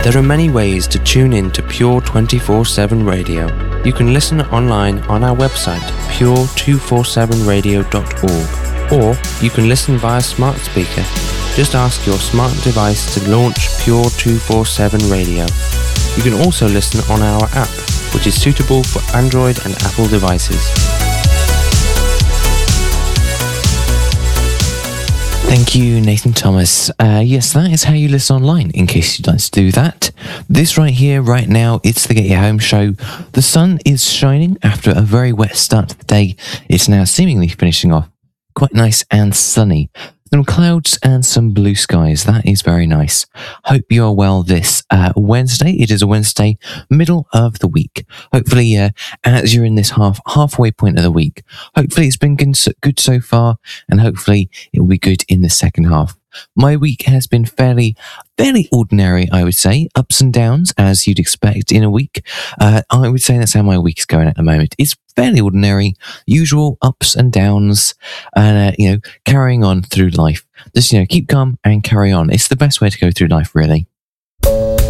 There are many ways to tune in to Pure 24/7 Radio. You can listen online on our website, pure247radio.org, or you can listen via smart speaker. Just ask your smart device to launch Pure 24/7 Radio. You can also listen on our app, which is suitable for Android and Apple devices. Thank you, Nathan Thomas. Yes, that is how you listen online, in case you'd like to do that. This right here, right now, it's the Get Your Home show. The sun is shining after a very wet start to the day. It's now seemingly finishing off quite nice and sunny. Some clouds and some blue skies. That is very nice. Hope you are well this Wednesday. It is a Wednesday, middle of the week. Hopefully, as you're in this halfway point of the week, hopefully it's been good so far, and hopefully it will be good in the second half. My week has been fairly ordinary, I would say. Ups and downs, as you'd expect in a week. I would say that's how my week is going at the moment. It's fairly ordinary, usual ups and downs, and, carrying on through life. Just, keep calm and carry on. It's the best way to go through life, really.